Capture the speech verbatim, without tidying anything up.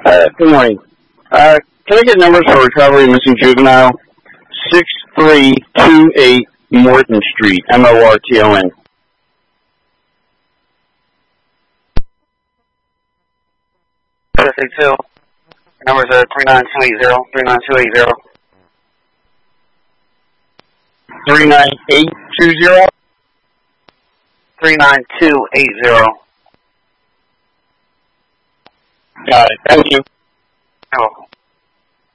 Uh, good morning. Uh, can I get numbers for recovery of missing juvenile? six three two eight Morton Street, M O R T O N. two. Numbers are three nine two eight zero, three nine two eight zero. three nine eight two zero? three nine two eight zero. Got it. Thank you. You're welcome.